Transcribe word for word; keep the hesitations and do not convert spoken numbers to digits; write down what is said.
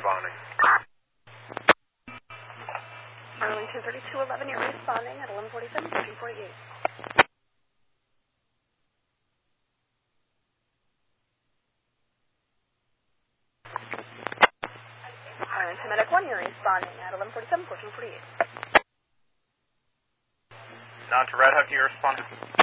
responding. Arlington thirty-two eleven, you're responding at eleven forty-seven, fourteen forty-eight. Arlington Medic one, you're responding at eleven forty-seven, fourteen forty-eight. Down to Red Hook, you're responding.